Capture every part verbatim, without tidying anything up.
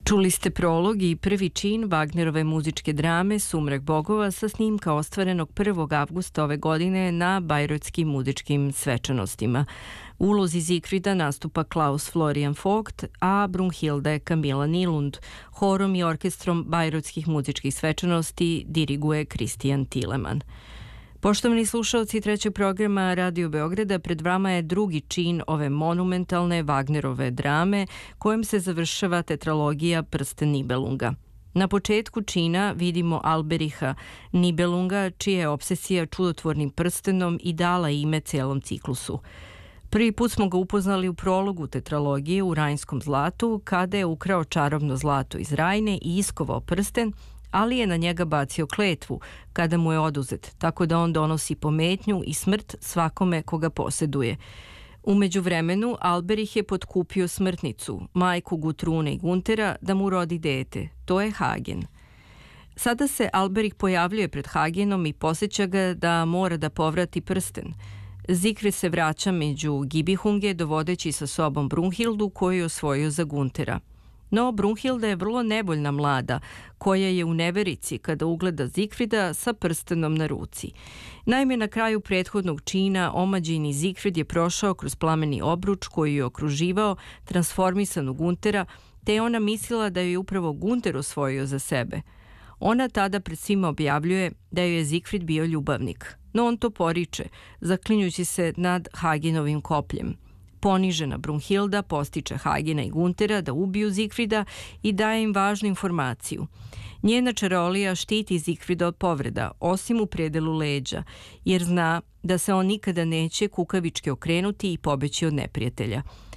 Čuli ste prolog i prvi čin Wagnerove muzičke drame Sumrak bogova sa snimka ostvarenog prvog avgusta ove godine na Bajrotskim muzičkim svečanostima. U ulozi Zigfrida nastupa Klaus Florian Vogt, a Brunhilde Camilla Nilund. Horom i orkestrom Bajrotskih muzičkih svečanosti diriguje Christian Thielemann. Poštovani slušalci trećeg programa Radio Beograda, pred vama je drugi čin ove monumentalne Wagnerove drame kojom se završava tetralogija Prsten Nibelunga. Na početku čina vidimo Albericha Nibelunga, čija je obsesija čudotvornim prstenom i dala ime celom ciklusu. Prvi put smo ga upoznali u prologu tetralogije u Rajnskom zlatu, kada je ukrao čarobno zlato iz Rajne i iskovao prsten, ali je na njega bacio kletvu kada mu je oduzet, tako da on donosi pometnju i smrt svakome koga poseduje. U međuvremenu, Alberich je potkupio smrtnicu, majku Gutrune i Guntera, da mu rodi dete. To je Hagen. Sada se Alberich pojavljuje pred Hagenom i posjeća ga da mora da povrati prsten. Zigfrid se vraća među Gibihunge, dovodeći sa sobom Brunhildu, koju je osvojio za Guntera. No, Brunhilda je vrlo nevoljna mlada, koja je u neverici kada ugleda Zigfrida sa prstenom na ruci. Naime, na kraju prethodnog čina omađeni Zigfrid je prošao kroz plameni obruč koji je okruživao transformisanu Guntera, te je ona mislila da je upravo Gunter osvojio za sebe. Ona tada pred svima objavljuje da joj je Zigfrid bio ljubavnik, no on to poriče, zaklinjući se nad Hagenovim kopljem. Ponižena Brunhilda postiče Hagena i Guntera da ubiju Zigfrida i daje im važnu informaciju. Njena čarolija štiti Zigfrida od povreda, osim u predelu leđa, jer zna da se on nikada neće kukavički okrenuti i pobeći od neprijatelja.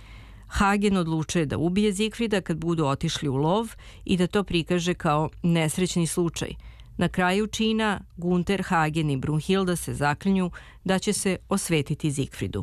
Hagen odlučuje da ubije Zigfrida kad budu otišli u lov i da to prikaže kao nesrećni slučaj. Na kraju čina Gunter, Hagen i Brunhilda se zaklinju da će se osvetiti Zigfridu.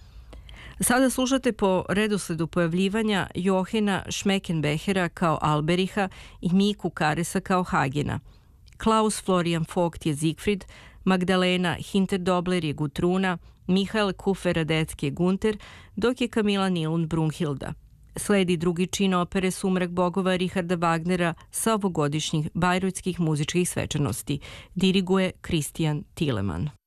Sada slušate po redosledu pojavljivanja Johena Schmeckenbechera kao Albericha i Miku Karesa kao Hagena. Klaus Florian Vogt je Zigfrid, Magdalena Hinterdobler je Gutruna, Michael Kufer-Radecki je Gunter, dok je Camilla Nilund Brunhilda. Sledi drugi čin opere Sumrak bogova Richarda Wagnera sa ovogodišnjih Bajrotskih muzičkih svečanosti. Diriguje Christian Thielemann.